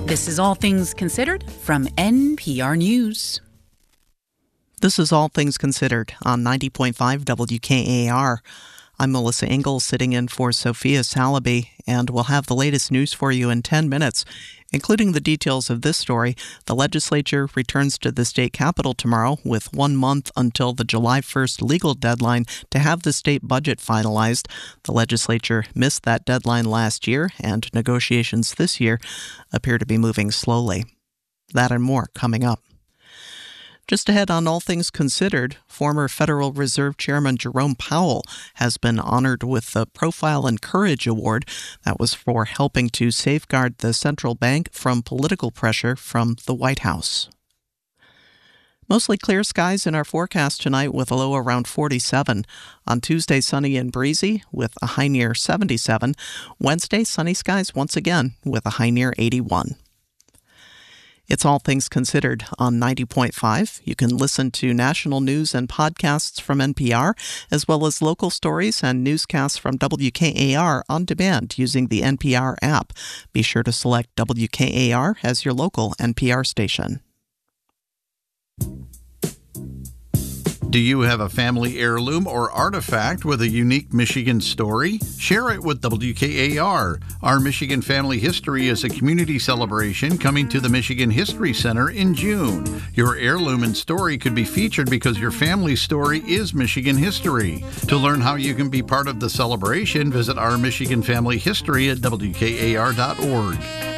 This is All Things Considered from NPR News. This is All Things Considered on 90.5 WKAR. I'm Melissa Ingalls sitting in for Sophia Salaby, and we'll have the latest news for you in 10 minutes, including the details of this story. The legislature returns to the state capitol tomorrow with 1 month until the July 1st legal deadline to have the state budget finalized. The legislature missed that deadline last year, and negotiations this year appear to be moving slowly. That and more coming up. Just ahead on All Things Considered, former Federal Reserve Chairman Jerome Powell has been honored with the Profile and Courage Award. That was for helping to safeguard the central bank from political pressure from the White House. Mostly clear skies in our forecast tonight with a low around 47. On Tuesday, sunny and breezy with a high near 77. Wednesday, sunny skies once again with a high near 81. It's All Things Considered on 90.5. You can listen to national news and podcasts from NPR, as well as local stories and newscasts from WKAR on demand using the NPR app. Be sure to select WKAR as your local NPR station. Do you have a family heirloom or artifact with a unique Michigan story? Share it with WKAR. Our Michigan Family History is a community celebration coming to the Michigan History Center in June. Your heirloom and story could be featured because your family's story is Michigan history. To learn how you can be part of the celebration, visit our Michigan Family History at WKAR.org.